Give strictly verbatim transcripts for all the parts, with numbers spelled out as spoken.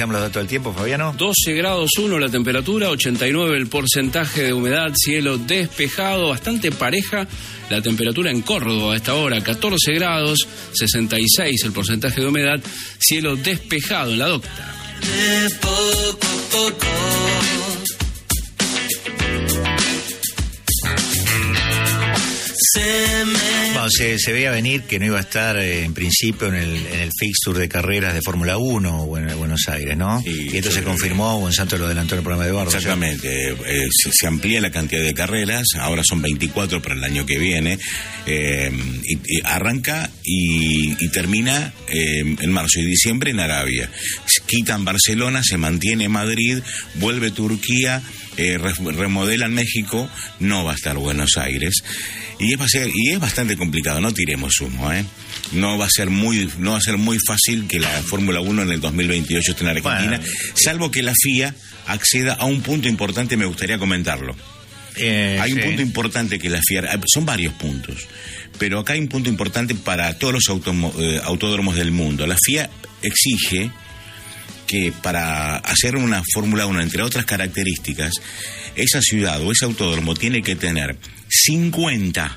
Actualizamos los datos del tiempo, Fabiano. doce grados uno la temperatura, ochenta y nueve el porcentaje de humedad, cielo despejado, bastante pareja la temperatura en Córdoba a esta hora, catorce grados, sesenta y seis el porcentaje de humedad, cielo despejado en la Docta. De poco a poco. Se me... Bueno, se, se veía venir que no iba a estar eh, en principio en el, en el fixture de carreras de Fórmula uno o en el Buenos Aires, ¿no? Sí, y esto se confirmó, Buen Santo lo adelantó en el programa de Eduardo. Exactamente, eh, se, se amplía la cantidad de carreras, ahora son veinticuatro para el año que viene, eh, y, y arranca y, y termina eh, en marzo y diciembre en Arabia. Quitan Barcelona, se mantiene Madrid, vuelve Turquía, eh, re, remodelan México, no va a estar Buenos Aires. Y es, va a ser, y es bastante complicado, no tiremos humo, ¿eh? No va a ser muy, no va a ser muy fácil que la Fórmula uno en el dos mil veintiocho esté en Argentina, bueno, salvo que la F I A acceda a un punto importante, me gustaría comentarlo. Eh, hay sí. un punto importante que la F I A, son varios puntos, pero acá hay un punto importante para todos los automo, eh, autódromos del mundo. La F I A exige que para hacer una Fórmula uno, entre otras características, esa ciudad o ese autódromo tiene que tener cincuenta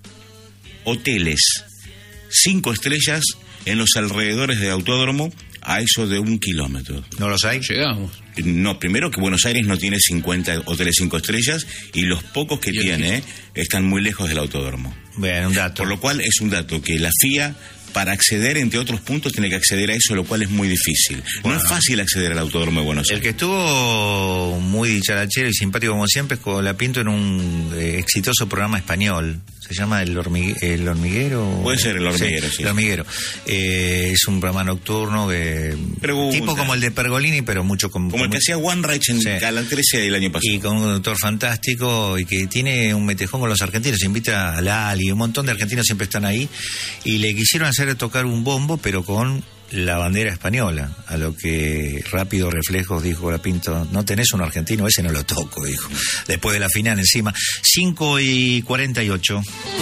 hoteles cinco estrellas en los alrededores del autódromo a eso de un kilómetro. ¿No los hay? Llegamos. No, primero que Buenos Aires no tiene cincuenta hoteles cinco estrellas y los pocos que tiene están muy lejos del autódromo. Bien, un dato. Por lo cual es un dato que la F I A, para acceder, entre otros puntos, tiene que acceder a eso, lo cual es muy difícil. Bueno, no es fácil acceder al autódromo de Buenos Aires. El que estuvo muy dicharachero y simpático como siempre es Colapinto en un eh, exitoso programa español. Se llama El, hormigue, el Hormiguero. Puede ser El Hormiguero, sí. sí. El Hormiguero. Eh, es un programa nocturno que Pregunta. tipo como el de Pergolini, pero mucho con... Como el que hacía One Rage en sí. Canal trece el año pasado. Y con un doctor fantástico y que tiene un metejón con los argentinos. Se invita a Lali, un montón de argentinos siempre están ahí. Y le quisieron hacer tocar un bombo, pero con la bandera española, a lo que Rápido Reflejos dijo Lapinto, no tenés un argentino, ese no lo toco, dijo, después de la final encima. Cinco y cuarenta y ocho.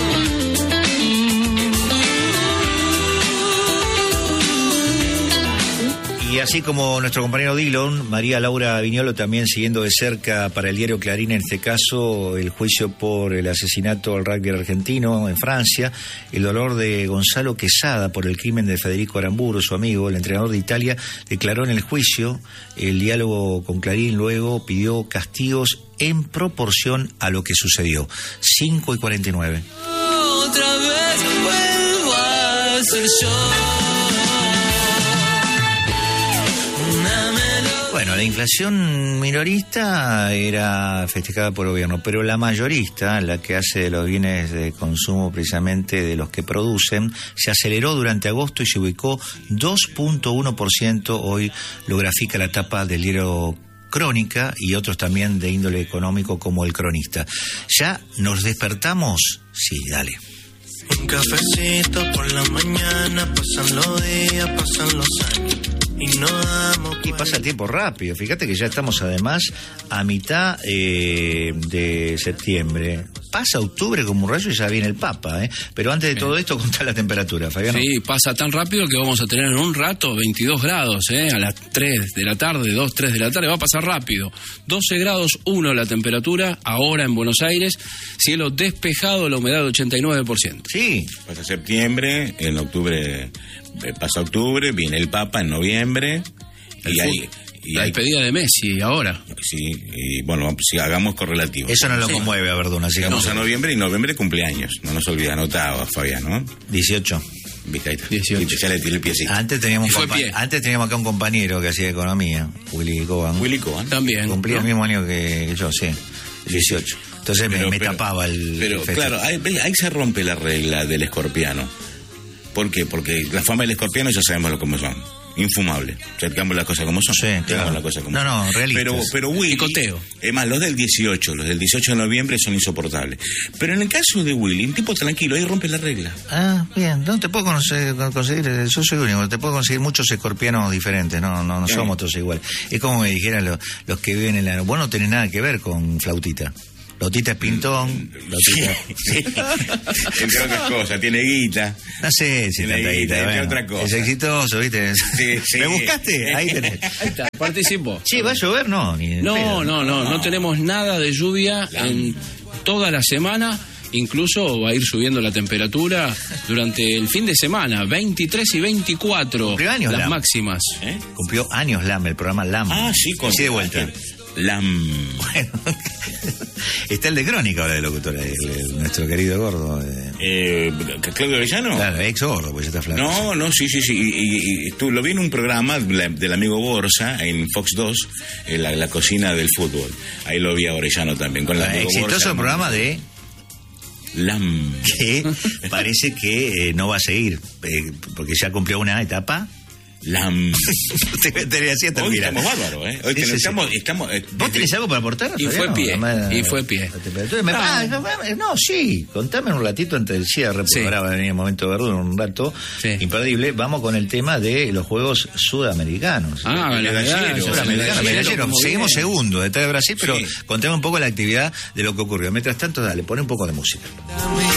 Y así como nuestro compañero Dillon, María Laura Viñolo también siguiendo de cerca para el diario Clarín, en este caso, el juicio por el asesinato al rugby argentino en Francia, el dolor de Gonzalo Quesada por el crimen de Federico Aramburu, su amigo, el entrenador de Italia, declaró en el juicio. El diálogo con Clarín luego pidió castigos en proporción a lo que sucedió. cinco y cuarenta y nueve. Otra vez vuelvo a ser yo. Bueno, la inflación minorista era festejada por el gobierno, pero la mayorista, la que hace de los bienes de consumo precisamente de los que producen, se aceleró durante agosto y se ubicó dos punto uno por ciento. Hoy lo grafica la tapa del diario Crónica y otros también de índole económico como El Cronista. ¿Ya nos despertamos? Sí, dale. Un cafecito por la mañana, pasan los días, pasan los años. Y, no damos y pasa el tiempo rápido. Fíjate que ya estamos además a mitad eh, de septiembre. Pasa octubre como un rayo y ya viene el Papa, ¿eh? Pero antes de todo esto, contá la temperatura, Fabián. Sí, pasa tan rápido que vamos a tener en un rato veintidós grados, ¿eh? A las tres de la tarde, dos, tres de la tarde, va a pasar rápido. doce grados uno la temperatura, ahora en Buenos Aires, cielo despejado, la humedad ochenta y nueve por ciento. Sí. Pasa septiembre, en octubre... Pasa octubre, viene el Papa en noviembre el y hay, y la hay, despedida de Messi ahora. Sí, y bueno, si hagamos correlativo. Eso no lo sí. conmueve a Verduna. Llegamos a noviembre y noviembre cumpleaños. No nos olvides, anotado, Fabián, ¿no? dieciocho. Viste, ahí está. dieciocho. Ya le tiré el piecito. Antes teníamos, fue compa- pie. antes teníamos acá un compañero que hacía economía, Willy Coban. Willy Coban. También. Cumplía ¿no? el mismo año que, que yo, sí. dieciocho. Entonces pero, me, me pero, tapaba el. Pero, el claro, ahí, ahí se rompe la regla del escorpiano. ¿Por qué? Porque la fama del escorpiano ya sabemos lo cómo son. Infumable. Digamos las cosas como son. Sí, claro. Las cosas como no, son. no, realistas. Pero, pero Willy... Picoteo. Es más, los del dieciocho, los del dieciocho de noviembre son insoportables. Pero en el caso de Willy, un tipo tranquilo, ahí rompe la regla. Ah, bien. No te puedo conseguir, conseguir, yo soy único, te puedo conseguir muchos escorpianos diferentes, no no, no somos todos iguales. Es como me dijeran los, los que viven en la... Vos no tenés nada que ver con Flautita. Lotita es pintón. Lotita. Sí, sí. Entre otras cosas, tiene guita. No sé si Tiene tanta guita, guita, entre bueno, otra cosa. es exitoso, ¿viste? Sí, sí. ¿Me buscaste? Ahí tenés. Ahí está, participó. Sí, ¿va a llover? No, ni de No, pedo. no, no, no tenemos nada de lluvia en toda la semana. Incluso va a ir subiendo la temperatura durante el fin de semana, veintitrés y veinticuatro, Cumplió años, las Lam. máximas. ¿Eh? Cumplió años LAM, el programa LAM. Ah, sí, con Sí, de vuelta. Lam. Bueno, está el de Crónica ahora de locutor, el, el- nuestro querido gordo. eh. Eh, ¿Claudio Orellano? Claro, ex gordo, pues ya está flaco. No, no, sí, sí, sí. Y, y- y tú lo vi en un programa la- del amigo Borsa en Fox dos, en la, la cocina del fútbol. Ahí lo vi a Orellano también. Con el Ah, amigo exitoso Borsa, programa de Lam. que parece que eh, no va a seguir, eh, porque ya cumplió una etapa. Lam. Te metería así hasta Hoy mirar. estamos bárbaros, ¿eh? Hoy Sí, tenemos- sí, sí. estamos... estamos eh, ¿Vos desde- tenés algo para aportar? Y Fabiano? fue pie, Además, y fue pie. la temperatura. Me- ah, no, no, sí, contame un ratito antes del cierre, porque Sí. ahora va a venir el momento verdura, un rato Sí. imperdible. Vamos con el tema de los Juegos Sudamericanos. Ah, El la medallero, medalla, el Sudamericano, medallero, medallero. muy Seguimos bien. segundo detrás de Brasil, pero Sí. contame un poco la actividad de lo que ocurrió. Mientras tanto, dale, pone un poco de música.